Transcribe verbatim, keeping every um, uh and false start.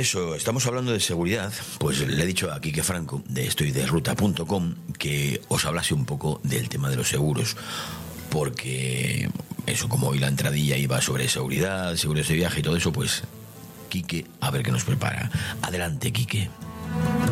eso, estamos hablando de seguridad, pues le he dicho a Quique Franco, de estoy de ruta punto com, que os hablase un poco del tema de los seguros, porque eso, como hoy la entradilla iba sobre seguridad, seguros de viaje y todo eso, pues Quique, a ver qué nos prepara. Adelante, Quique.